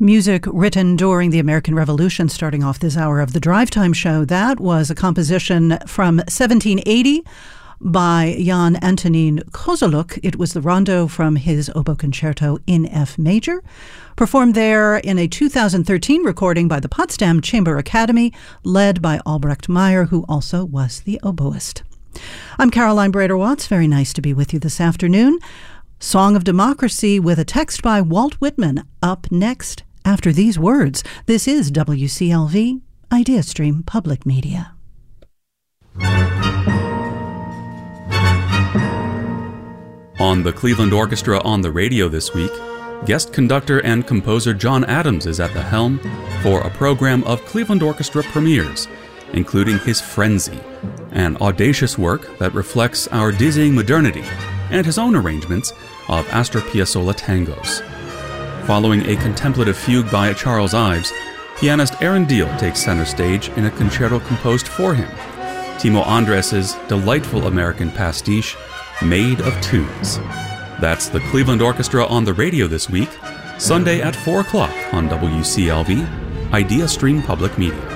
Music written during the American Revolution, starting off this hour of the Drive Time Show. That was a composition from 1780 by Jan Antonín Kozeluk. It was the rondo from his oboe concerto in F major, performed there in a 2013 recording by the Potsdam Chamber Academy, led by Albrecht Meyer, who also was the oboist. I'm Caroline Brader-Watts. Very nice to be with you this afternoon. Song of Democracy with a text by Walt Whitman up next after these words. This is WCLV, IdeaStream Public Media. On the Cleveland Orchestra on the radio this week, guest conductor and composer John Adams is at the helm for a program of Cleveland Orchestra premieres, including his Frenzy, an audacious work that reflects our dizzying modernity, and his own arrangements of Astor Piazzolla tangos. Following a contemplative fugue by Charles Ives, pianist Aaron Diehl takes center stage in a concerto composed for him, Timo Andres' delightful American pastiche, Made of Tunes. That's the Cleveland Orchestra on the radio this week, Sunday at 4 o'clock on WCLV, IdeaStream Public Media.